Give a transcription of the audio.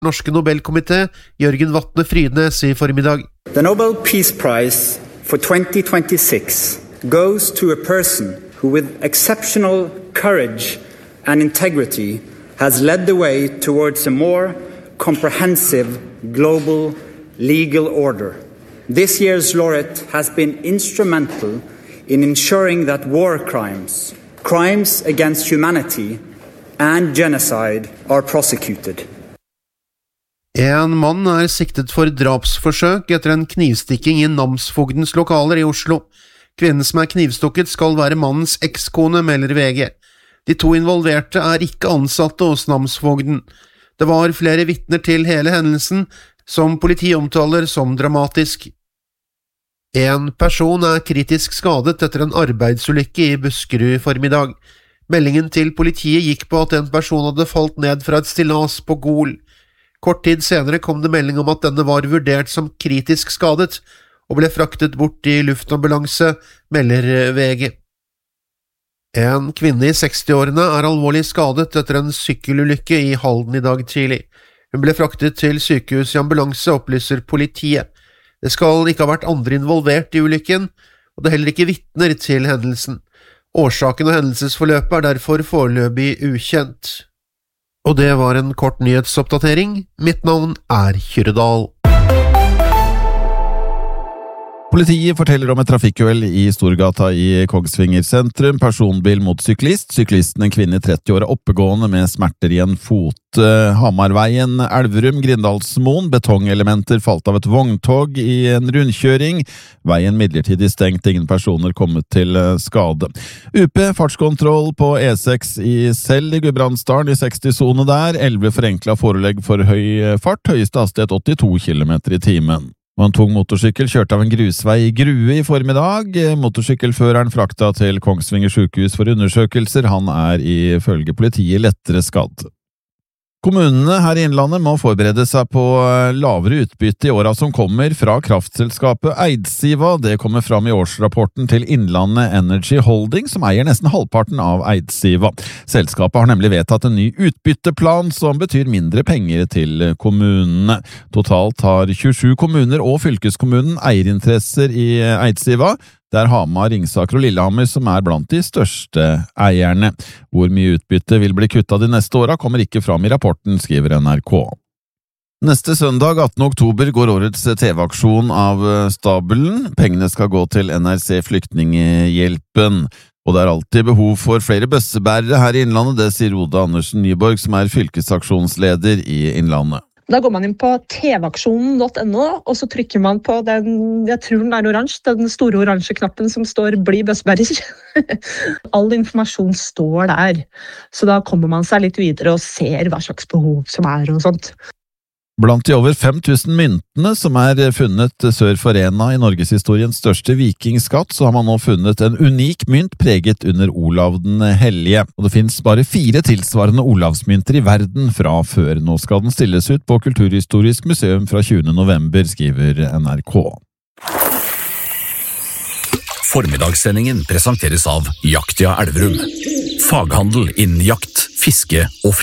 Norske Nobelkomité, Jørgen Vatne Frydnes, I formiddag. The Nobel Peace Prize for 2026 goes to a person who with exceptional courage and integrity has led the way towards a more comprehensive global legal order. This year's laureate has been instrumental in ensuring that war crimes, crimes against humanity and genocide are prosecuted. En mann siktet for drapsforsøk etter en knivstikking I namsfogdens lokaler I Oslo. Kvinnen som knivstukket skal være mannens ekskone, melder VG. De to involverte ikke ansatte hos namsfogden. Det var flere vittner til hele hendelsen, som politiet omtaler som dramatisk. En person kritisk skadet etter en arbeidsulykke I Buskerud I formiddag. Meldingen til politiet gikk på at en person hadde falt ned fra et stillas på Gol. Kort tid senere kom det melding om at denne var vurdert som kritisk skadet, og ble fraktet bort I luftambulanse, melder VG. En kvinne I 60-årene alvorlig skadet etter en sykkelulykke I Halden I dag tidlig. Hun ble fraktet til sykehus I ambulanse, opplyser politiet. Det skal ikke ha vært andre involvert I ulykken, og det heller ikke vittner til hendelsen. Årsaken og hendelsesforløpet derfor foreløpig ukjent. Og det var en kort nyhetsoppdatering. Mitt navn Kyrre Dahl. Politiet forteller om et trafikkuhell I Storgata I Kongsvinger sentrum. Personbil mot syklist. Syklisten en kvinne I 30 år oppegående med smerter I en fot. Hamarveien, Elverum, Grindalsmoen. Betongelementer falt av et vogntog I en rundkjøring. Veien midlertidig stengt. Ingen personer kommet til skade. UP fartskontroll på E6 I Seld I Gudbrandsdalen I 60-zone der. 11 forenklet forelegg for høy fart. Høyeste hastighet 82 km I timen. Og en tung motorsykkel kjørte av en grusvei I Grue I formiddag. Motorsykkelføreren frakta til Kongsvinger sykehus for undersøkelser. Han ifølge politiet lettere skadd. Kommunene her I Innlandet må forberede seg på lavere utbytte I årene som kommer fra kraftselskapet Eidsiva. Det kommer fram I årsrapporten til Innlandet Energy Holding, som eier nesten halvparten av Eidsiva. Selskapet har nemlig vedtatt en ny utbytteplan som betyr mindre penger til kommunene. Totalt har 27 kommuner og fylkeskommunen eierinteresser I Eidsiva. Det Hamar, Ringsaker og Lillehammer som blant de største eierne. Hvor mye utbytte vil bli kuttet de neste årene kommer ikke fram I rapporten, skriver NRK. Neste søndag, 18. oktober, går årets TV-aksjon av stabelen. Pengene skal gå til NRC Flyktninghjelpen. Og det alltid behov for flere bøssebærere her I Innlandet, det sier Oda Andersen Nyborg, som fylkesaksjonsleder I Innlandet. Da går man inn på tvaksjonen.no, og så trykker man på den, jeg tror den oransje, den store oransje knappen som står «Bli bøssebærer». All informasjon står der, så da kommer man seg litt videre og ser hva slags behov som og sånt. Blant de over 5000 myntene som funnet sør for Rena I Norgeshistoriens største vikingskatt, så har man nå funnet en unik mynt preget under Olav den Hellige. Og det finnes bare 4 tilsvarende Olavsmynter I verden fra før. Nå skal den stilles ut på Kulturhistorisk museum fra 20. november, skriver NRK. Formiddagssendingen presenteres av Jaktia Elverum. Faghandel innen jakt, fiske og